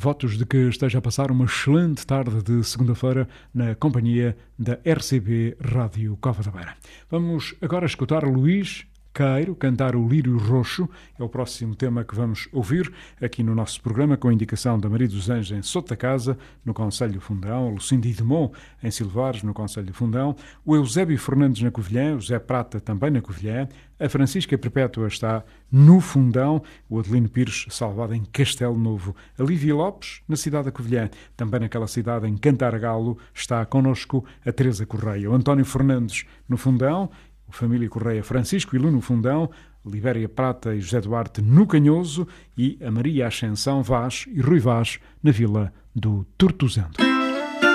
Votos de que esteja a passar uma excelente tarde de segunda-feira na companhia da RCB Rádio Cova da Beira. Vamos agora escutar Luís Queiro cantar o Lírio Roxo. É o próximo tema que vamos ouvir aqui no nosso programa, com a indicação da Maria dos Anjos em Soto da Casa, no Concelho de Fundão, a Lucinda Idemont em Silvares, no Concelho de Fundão, o Eusébio Fernandes na Covilhã, o José Prata também na Covilhã, a Francisca Perpétua está no Fundão, o Adelino Pires salvado em Castelo Novo, a Lívia Lopes na cidade da Covilhã, também naquela cidade em Cantargalo está connosco a Teresa Correia, o António Fernandes no Fundão, a família Correia Francisco e Lu no Fundão, Libéria Prata e José Duarte no Canhoso e a Maria Ascensão Vaz e Rui Vaz na Vila do Tortuzendo.